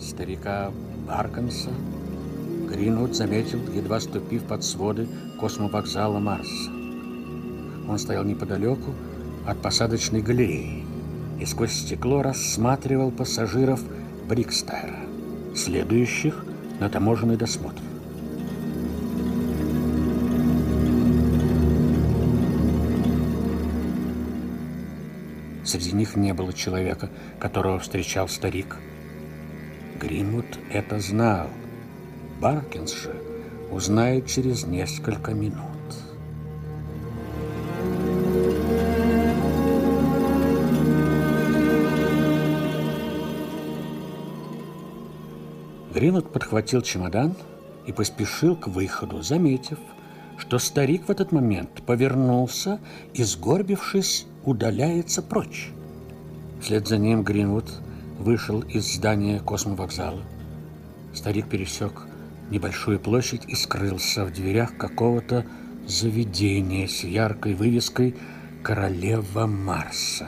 Старика Барканса Гринвуд заметил, едва ступив под своды космовокзала Марса. Он стоял неподалеку от посадочной галереи и сквозь стекло рассматривал пассажиров Брикстайра, следующих на таможенный досмотр. Среди них не было человека, которого встречал старик. Гринвуд это знал. Баркинс же узнает через несколько минут. Гринвуд подхватил чемодан и поспешил к выходу, заметив, что старик в этот момент повернулся и, сгорбившись, удаляется прочь. Вслед за ним Гринвуд вышел из здания космовокзала. Старик пересек небольшую площадь и скрылся в дверях какого-то заведения с яркой вывеской «Королева Марса».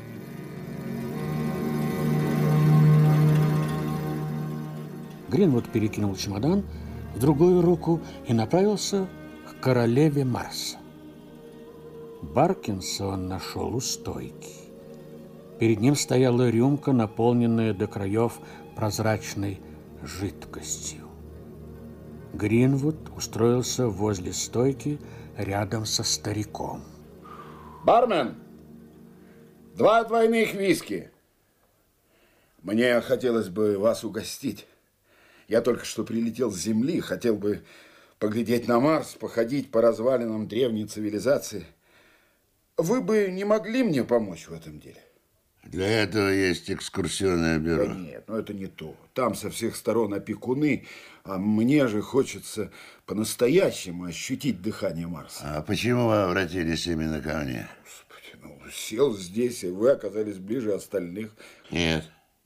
Гринвуд перекинул чемодан в другую руку и направился к королеве Марса. Баркинса он нашел у стойки. Перед ним стояла рюмка, наполненная до краев прозрачной жидкостью. Гринвуд устроился возле стойки рядом со стариком. Бармен, 2 двойных виски. Мне хотелось бы вас угостить. Я только что прилетел с Земли, хотел бы поглядеть на Марс, походить по развалинам древней цивилизации. Вы бы не могли мне помочь в этом деле? Для этого есть экскурсионное бюро. Да нет, но это не то. Там со всех сторон опекуны, а мне же хочется по-настоящему ощутить дыхание Марса. А почему вы обратились именно ко мне? Господи, сел здесь, и вы оказались ближе остальных. Нет.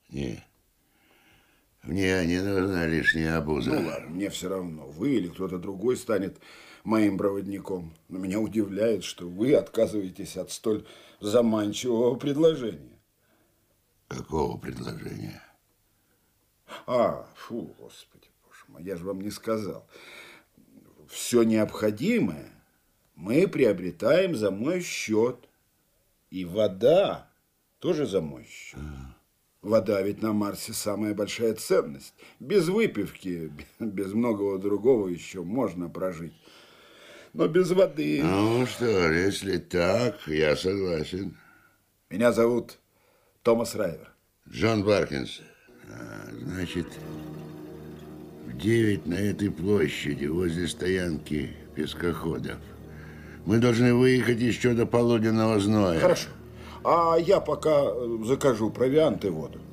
Мне не нужна лишняя обуза. Ну ладно, мне все равно. Вы или кто-то другой станет моим проводником. Но меня удивляет, что вы отказываетесь от столь заманчивого предложения. Какого предложения? Фу, Господи, боже мой, я же вам не сказал. Все необходимое мы приобретаем за мой счет. И вода тоже за мой счет. Вода ведь на Марсе самая большая ценность. Без выпивки, без многого другого еще можно прожить. Но без воды... Ну что, если так, я согласен. Меня зовут Томас Райвер. Джон Баркинс. Значит, в 9 на этой площади, возле стоянки пескоходов. Мы должны выехать еще до полуденного зноя. Хорошо. А я пока закажу провиант и воду.